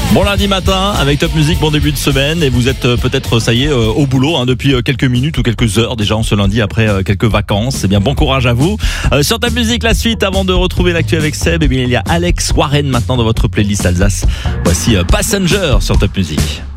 Bon lundi matin avec Top Music, bon début de semaine, et vous êtes peut-être, ça y est, au boulot depuis quelques minutes ou quelques heures déjà en ce lundi après quelques vacances. Eh bien bon courage à vous. Sur Top Music, la suite avant de retrouver l'actu avec Seb, eh bien il y a Alex Warren maintenant dans votre playlist Alsace. Voici Passenger sur Top Music.